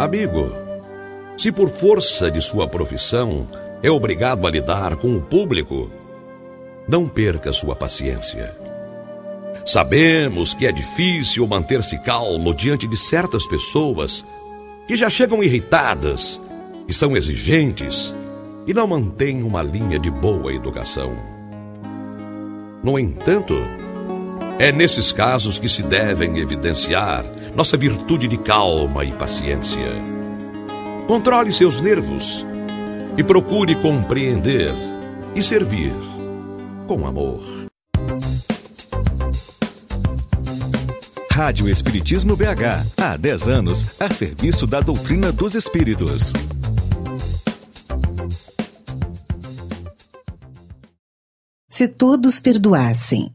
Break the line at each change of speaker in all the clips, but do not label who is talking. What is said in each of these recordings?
Amigo, se por força de sua profissão é obrigado a lidar com o público, não perca sua paciência. Sabemos que é difícil manter-se calmo diante de certas pessoas que já chegam irritadas, que são exigentes e não mantêm uma linha de boa educação. No entanto, é nesses casos que se devem evidenciar nossa virtude de calma e paciência. Controle seus nervos e procure compreender e servir com amor.
Rádio Espiritismo BH, há 10 anos, a serviço da doutrina dos espíritos.
Se todos perdoassem.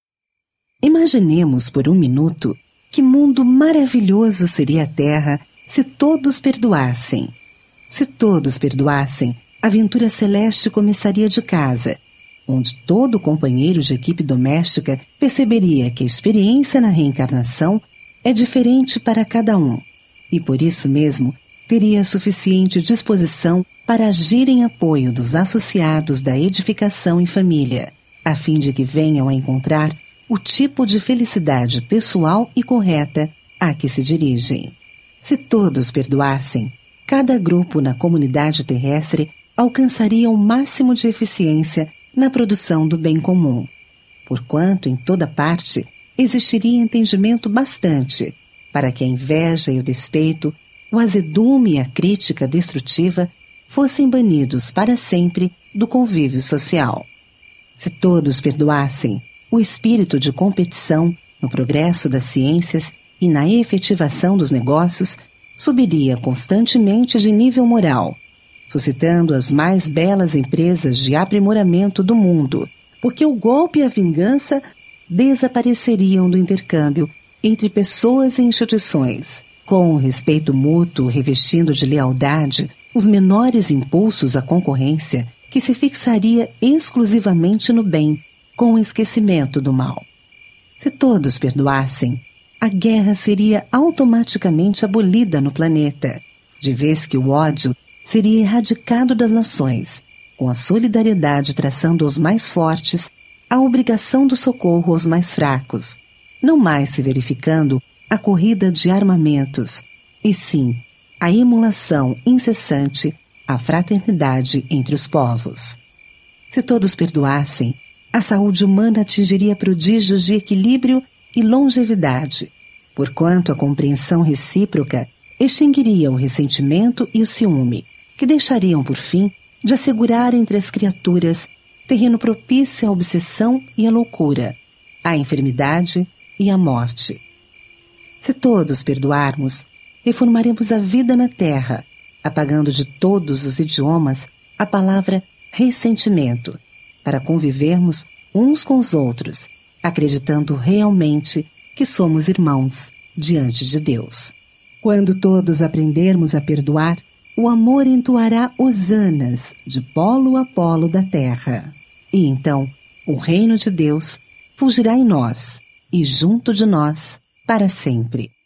Imaginemos por um minuto que mundo maravilhoso seria a Terra se todos perdoassem. Se todos perdoassem, a aventura celeste começaria de casa, onde todo companheiro de equipe doméstica perceberia que a experiência na reencarnação é diferente para cada um, e por isso mesmo teria suficiente disposição para agir em apoio dos associados da edificação em família, a fim de que venham a encontrar o tipo de felicidade pessoal e correta a que se dirigem. Se todos perdoassem, cada grupo na comunidade terrestre alcançaria o máximo de eficiência na produção do bem comum, porquanto em toda parte existiria entendimento bastante para que a inveja e o despeito, o azedume e a crítica destrutiva fossem banidos para sempre do convívio social. Se todos perdoassem, o espírito de competição no progresso das ciências e na efetivação dos negócios subiria constantemente de nível moral, suscitando as mais belas empresas de aprimoramento do mundo, porque o golpe e a vingança desapareceriam do intercâmbio entre pessoas e instituições, com o respeito mútuo revestindo de lealdade os menores impulsos à concorrência que se fixaria exclusivamente no bem, com o esquecimento do mal. Se todos perdoassem, a guerra seria automaticamente abolida no planeta, de vez que o ódio seria erradicado das nações, com a solidariedade traçando aos mais fortes a obrigação do socorro aos mais fracos, não mais se verificando a corrida de armamentos, e sim a emulação incessante à fraternidade entre os povos. Se todos perdoassem, a saúde humana atingiria prodígios de equilíbrio e longevidade, porquanto a compreensão recíproca extinguiria o ressentimento e o ciúme, que deixariam, por fim, de assegurar entre as criaturas terreno propício à obsessão e à loucura, à enfermidade e à morte. Se todos perdoarmos, reformaremos a vida na Terra, apagando de todos os idiomas a palavra ressentimento, para convivermos uns com os outros, acreditando realmente que somos irmãos diante de Deus. Quando todos aprendermos a perdoar, o amor entoará hosanas de polo a polo da terra. E então o reino de Deus fulgirá em nós e junto de nós para sempre.